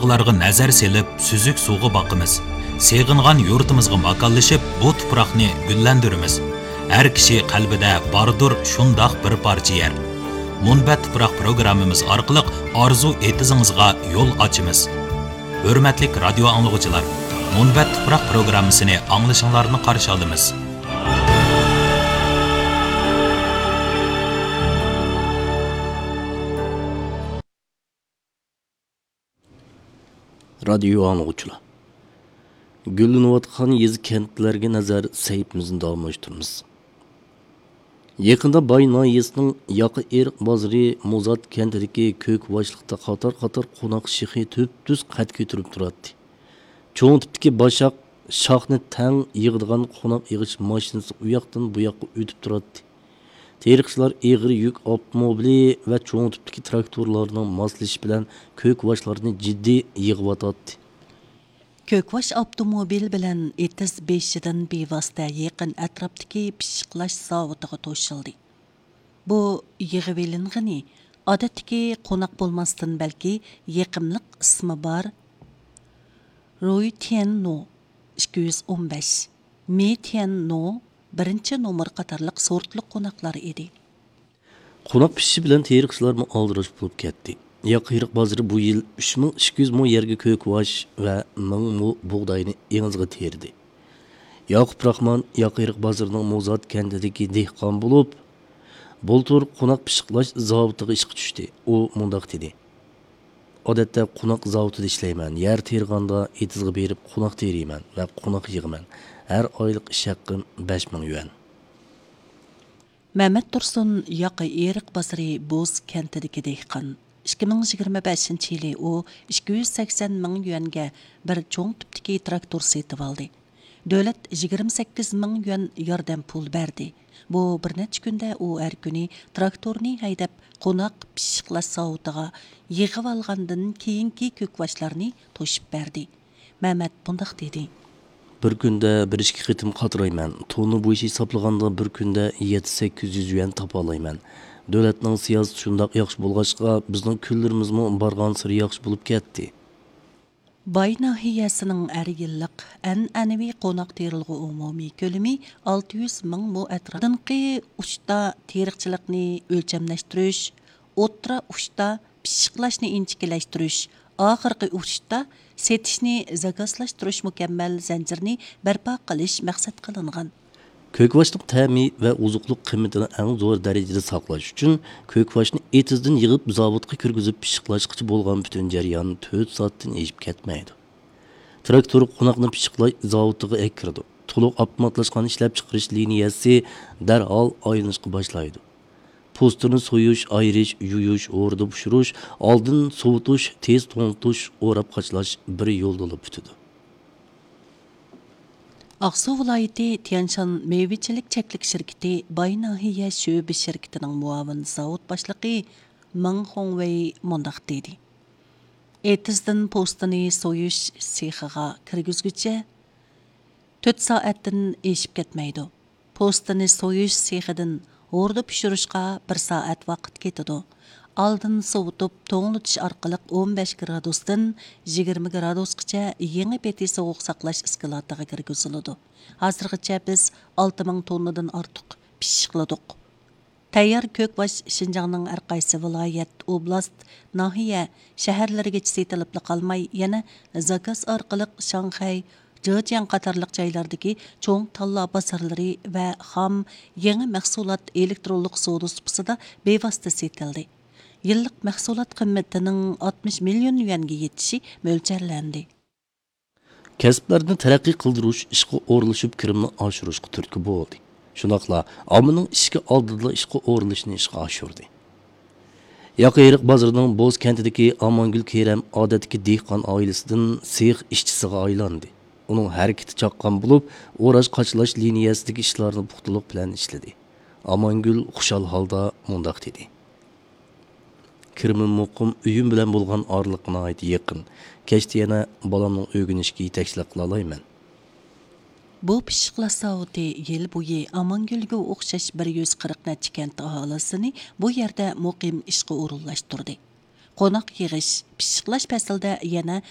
tog'larga nazar selib, suzuk suvga boqimiz. Seg'ingan yurtimizga makonlashib, bu tuproqni gullandiramiz. Har kishi qalbida bordir shundoq bir parcha yer. Munbat tuproq programmamiz orqali orzu etizingizga yo'l ochamiz. Hurmatli radio anglag'uchilar, Munbat tuproq programmasini anglashinglarni qarshi olamiz. Radio anglag'uchilar. Güllanayotgan yezi kentlarga nazar saytimizni davomlashtiramiz. Yaqinda Bay nahiyasining Yoqi Eriq bozori Mozat kentidagi ko'k boshliqda qator qo'noq shixi tüz qad ko'tarib turadi. Cho'ng tipdagi boshaq shoxni tang yig'digan qo'noq yig'ish mashinasi u yoqdan bu yoqqa o'tib turadi. Teriqchilar eg'ir yuk avtomobili va cho'ng tipdagi traktorlarning moslashishi bilan ko'k boshlarni jiddiy yig'ib Kökvaş avtomobil bilan Etiz 5-dan bevosita yaqin atrofdagi pishiqlash zavodiga to'shildi. Bu yig'ivelinghini odatdagi qo'noq bo'lmasdan balki yaqimliq ismi bor Roy Tienno 215, Me Tienno 1-nomer qatorliq sortliq qo'noqlar edi. Qo'noq pishishi bilan teriqchilar aldirash bo'lib ketdi. Yoqi Eriq bozori bu yil 3200 mo yerga ko'kvash va 1000 mo bug'doyni engizga terdi. Yoqub Rahmon Yoqi Eriq bozorining Mozat kentidagi dehqon bo'lib, bultur qo'noq pishiqlash zavodiga ishga tushdi. U mundaq dedi: "Odatda qo'noq zavodida ishlayman. Yer terganda etizga berib qo'noq teriyman va qo'noq yig'man. Har oylik ish haqqim 5000 yuan." Mehmet Tursun Yoqi Eriq bozori Boz kentidagi dehqon. 2025 yılı o 280 ming yuanga bir cho'ng tipdagi traktor setib oldi. Davlat 28 ming yuan yordam pul berdi. Bu bir necha kunda u har kuni traktorni haydab qo'noq pishiqlash zavodiga yig'ib olgandan keyingi ko'kvoshlarni to'shib berdi. Mehmet bundaq dedi: Bir kunda bir ikki qitim qatrayman. Tonni bo'yicha hisoblaganda bir kunda 700-800 yuan topa olayman. Davlatning siyosati shundoq yaxshi bo'lg'achqa bizning kunlarimizmi borgan sari yaxshi bo'lib ketdi. Bay nahiyasining har yillik an'anaviy qo'noq terilg'i umumiy ko'lami 600 ming mo atrofdagi uchta teriqchilikni o'lchamlashtirish, o'rta uchta pishiqlashni inchiklashtirish, oxirgi uchta setishni zakazlashtirish mukammal zanjirni barpo qilish maqsad qilingan. Ko'kvoshning ta'mi va ozuqliq qiymatini eng zo'r darajada saqlash uchun ko'kvoshni etizdan yig'ib zavodga kirgizib pishiqlashqich bo'lgan butun jarayon 4 soatdan eshib ketmaydi. Traktor qo'noqni pishiqlash zavodiga kirdi. To'liq avtomatlashgan ishlab chiqarish liniyasi darhol aylanishga boshlaydi. Postini so'yish, ayirish, yuyish, o'rda pishirish, oldin sovutish, tez to'ngtish, o'rab qachlash bir yo'lda bo'lib bitadi. Aqsu viloyati Tianshan meyvechilik cheklik shirkati Bay nahiya sho'ba shirkatining muavin zavod boshlig'i Ming Hongwei mundaq dedi: Etizdan postini so'yish sexiga kirgizguncha 4 soatdan eshib ketmaydi. Postini so'yish sexidan o'rda pishirishga 1 soat vaqt ketadi. Aldın sovutub to'nglitish orqali 15 gradusdan 20 gradusgacha yangi beti sovuq saqlash iskolatiga kirgiziladi. Hozirgacha biz 6000 tonnadan ortiq pishiqladik. Tayyor ko'kvosh Şinjanning har qaysi viloyat, oblast, nahiya, shaharlarga setilib qolmay, yana zakaz orqali Shanxay, Zhejiang qatorliq joylardagi cho'ng tanlo bozorlari va xom yangi mahsulot elektronlik savdo supisida bevosita setildi. Yıllık mahsulot qiymatining 60 million yuanga yetishi mo'ljallanadi. Kasblarni taraqqiy qildirish, ishga o'rlashib kirimni oshirishga turtki bo'ldi. Shunaqla ommaning ishga oldida ishga o'rlashni ishga oshirdi. Yoqi Eriq bozorining Boz kentidagi Amongul Kerem odatdagi dehqon oilasidan sex ishchisiga aylandi. Uning harakati chaqqan bo'lib, o'rash qachlash liniyasidagi ishlarni puxtalik bilan ishladi. Amongul xushal holda mundaq dedi: Kirimim muqim uyim bilan bo'lgan orliqqa ait yaqin. Kechda yana bolamning o'rganishga yetakchilik qila olmayman. Bu pishiqlash zavodi yil bo'yi Amongulga o'xshash 140 necha kent aholisini bu yerda muqim ishga o'rinlashtirdi. Qo'noq yig'ish, pishiqlash faslida yana